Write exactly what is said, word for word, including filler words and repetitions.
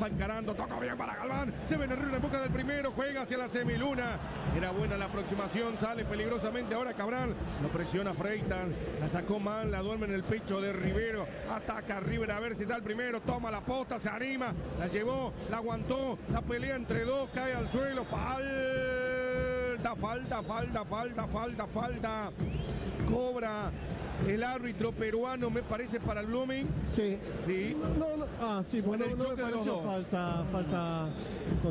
va encarando, toca bien para Galván, se viene River en busca del primero, juega hacia la semiluna, era buena la aproximación, sale peligrosamente ahora Cabral, lo presiona Freitas, la sacó mal, la duerme en el pecho de Rivero, ataca a River a ver si está el primero, toma la posta, se anima, la llevó, la aguantó, la pelea entre dos, cae al suelo, falta, falta, falta, falta, falta, falta, cobra el árbitro peruano, me parece, para el Blooming. Sí. Sí. No, no, ah, sí, Bueno, bueno, el no, no choque me de los pareció dos. falta, falta